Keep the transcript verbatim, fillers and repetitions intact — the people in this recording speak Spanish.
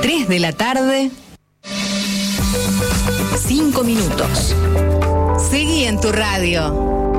tres de la tarde, cinco minutos. Seguí en tu radio.